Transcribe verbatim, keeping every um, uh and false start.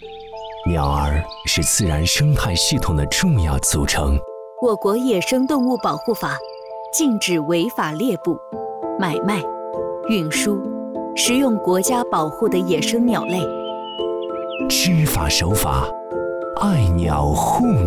鸟儿是自然生态系统的重要组成。 我国野生动物保护法禁止违法猎捕、买卖、运输、食用国家保护的野生鸟类。 知法守法，爱鸟护